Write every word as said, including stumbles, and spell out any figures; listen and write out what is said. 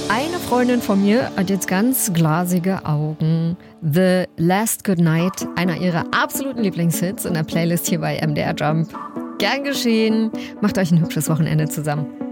Eine Freundin von mir hat jetzt ganz glasige Augen. The Last Goodnight, einer ihrer absoluten Lieblingshits in der Playlist hier bei M D R Jump. Gern geschehen. Macht euch ein hübsches Wochenende zusammen.